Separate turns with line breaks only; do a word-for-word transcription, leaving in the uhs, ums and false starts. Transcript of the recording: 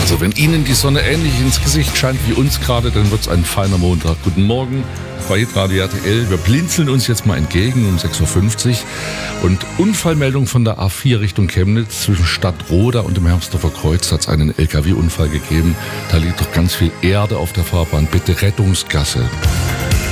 Also wenn Ihnen die Sonne ähnlich ins Gesicht scheint wie uns gerade, dann wird es ein feiner Montag. Guten Morgen bei Hitradio R T L. Wir blinzeln uns jetzt mal entgegen um sechs Uhr fünfzig. Und Unfallmeldung von der A vier Richtung Chemnitz zwischen Stadtroda und dem Hermsdorfer Kreuz hat es einen L K W-Unfall gegeben. Da liegt doch ganz viel Erde auf der Fahrbahn. Bitte Rettungsgasse.